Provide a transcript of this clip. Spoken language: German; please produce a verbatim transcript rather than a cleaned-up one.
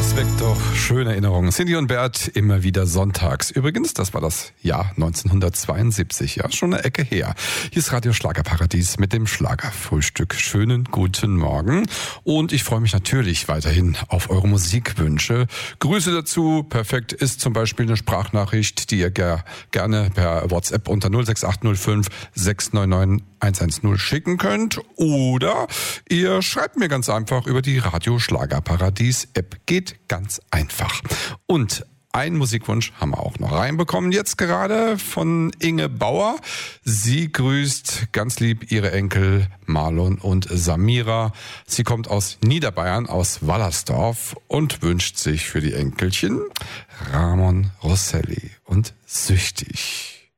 Das weckt doch schöne Erinnerungen. Cindy und Bert immer wieder sonntags. Übrigens, das war das Jahr neunzehnhundertzweiundsiebzig, ja, schon eine Ecke her. Hier ist Radio Schlagerparadies mit dem Schlagerfrühstück. Schönen guten Morgen. Und ich freue mich natürlich weiterhin auf eure Musikwünsche. Grüße dazu. Perfekt ist zum Beispiel eine Sprachnachricht, die ihr ger- gerne per WhatsApp unter null sechs acht null fünf sechs neun neun eins eins null schicken könnt. Oder ihr schreibt mir ganz einfach über die Radio Schlagerparadies App. Geht ganz einfach. Und einen Musikwunsch haben wir auch noch reinbekommen, jetzt gerade von Inge Bauer. Sie grüßt ganz lieb ihre Enkel Marlon und Samira. Sie kommt aus Niederbayern, aus Wallersdorf und wünscht sich für die Enkelchen Ramon Rosselli und Süchtig.